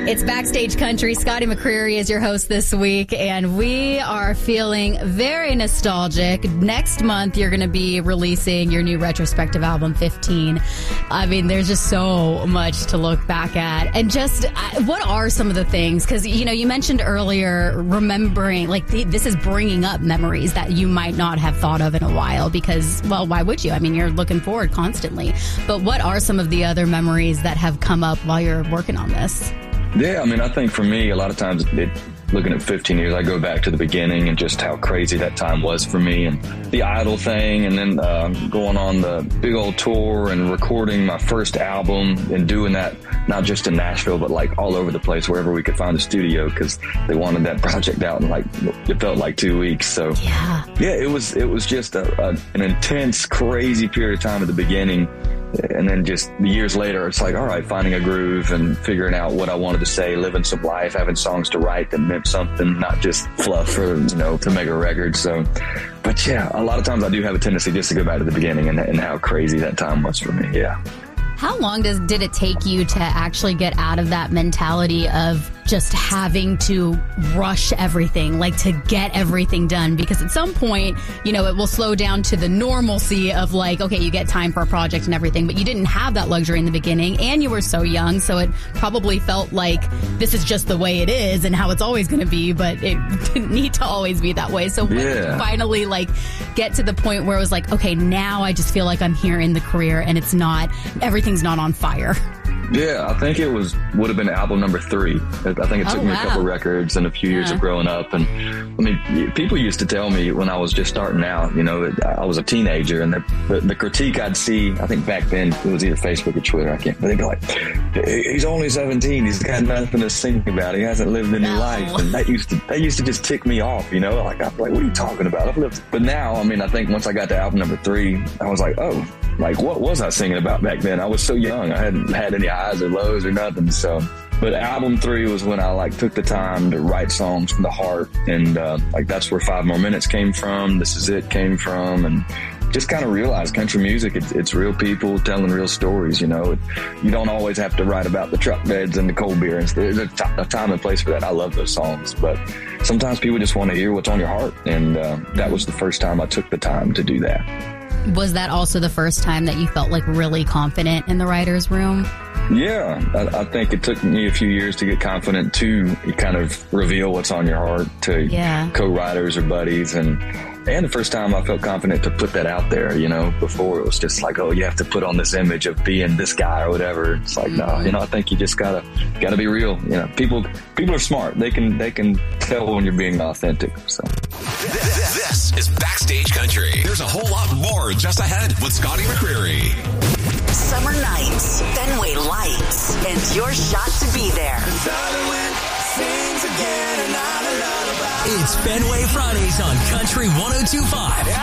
It's Backstage Country. Scotty McCreery is your host this week, and we are feeling very nostalgic. Next month, you're going to be releasing your new retrospective album, 15. I mean, there's just so much to look back at. And just, what are some of the things? Because, you know, you mentioned earlier remembering, like, this is bringing up memories that you might not have thought of in a while because, well, why would you? I mean, you're looking forward constantly. But what are some of the other memories that have come up while you're working on this? Yeah, I mean, I think for me, a lot of times looking at 15 years, I go back to the beginning and just how crazy that time was for me and the Idol thing, and then going on the big old tour and recording my first album and doing that not just in Nashville, but like all over the place, wherever we could find a studio, because they wanted that project out in like, it felt like 2 weeks. So yeah, it was just an intense, crazy period of time at the beginning. And then just years later, it's like, all right, finding a groove and figuring out what I wanted to say, living some life, having songs to write that meant something, not just fluff for, you know, to make a record. So, but yeah, a lot of times I do have a tendency just to go back to the beginning and how crazy that time was for me. Yeah. How long did it take you to actually get out of that mentality of just having to rush everything, like to get everything done? Because at some point, you know, it will slow down to the normalcy of like, okay, you get time for a project and everything, but you didn't have that luxury in the beginning and you were so young. So it probably felt like this is just the way it is and how it's always going to be, but it didn't need to always be that way. So when did you finally like get to the point where it was like, okay, now I just feel like I'm here in the career and it's not, everything's not on fire? Yeah, I think it would have been album number 3. I think it took me a couple records and a few years of growing up. And I mean, people used to tell me when I was just starting out, you know, that I was a teenager, and the critique I'd see, I think back then it was either Facebook or Twitter, I can't, but they'd be like, he's only 17, he's got nothing to sing about, he hasn't lived any life. And that used to just tick me off, you know, like, I'm like, what are you talking about? I've lived. But now, I mean, I think once I got to album number 3, I was like, oh, like, what was I singing about back then? I was so young. I hadn't had any highs or lows or nothing. So, but album 3 was when I like took the time to write songs from the heart. And like, that's where 5 More Minutes came from. This Is It came from. And just kind of realized country music, it's real people telling real stories, you know. You don't always have to write about the truck beds and the cold beer. And there's a time and place for that. I love those songs. But sometimes people just want to hear what's on your heart. And that was the first time I took the time to do that. Was that also the first time that you felt like really confident in the writer's room? Yeah, I think it took me a few years to get confident to kind of reveal what's on your heart to co-writers or buddies. And the first time I felt confident to put that out there, you know. Before it was just like, oh, you have to put on this image of being this guy or whatever. It's like, no, you know, I think you just gotta be real. You know, people are smart. They can tell when you're being authentic. So this is Backstage Country. There's a whole lot more just ahead with Scotty McCreery. Summer nights, Fenway Lights, and your shot to be there. It's Fenway Fridays on Country 102.5.